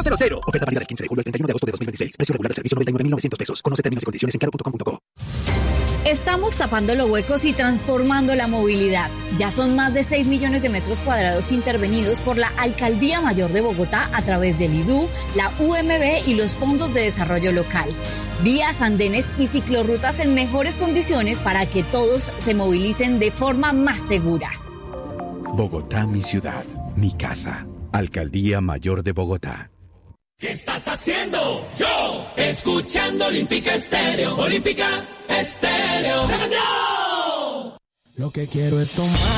Oferta válida del 15 de julio al 31 de agosto de 2026. Precio regular del servicio $99,900. Conoce términos y condiciones en claro.com.co. Estamos tapando los huecos y transformando la movilidad. Ya son más de 6 millones de metros cuadrados intervenidos por la Alcaldía Mayor de Bogotá a través del IDU, la UMB y los fondos de desarrollo local. Vías, andenes y ciclorrutas en mejores condiciones para que todos se movilicen de forma más segura. Bogotá, mi ciudad, mi casa. Alcaldía Mayor de Bogotá. ¿Qué estás haciendo? Yo, escuchando Olímpica Estéreo. Olímpica Estéreo. ¡Se vendió! Lo que quiero es tomar